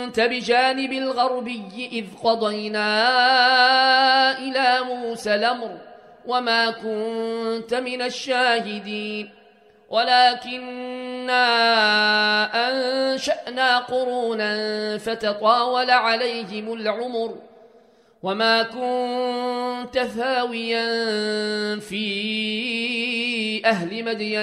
كنت بجانب الغربي إذ قضينا إلى موسى الأمر وما كنت من الشاهدين ولكننا أنشأنا قرونا فتطاول عليهم العمر وما كنت ثاويا في أهل مدين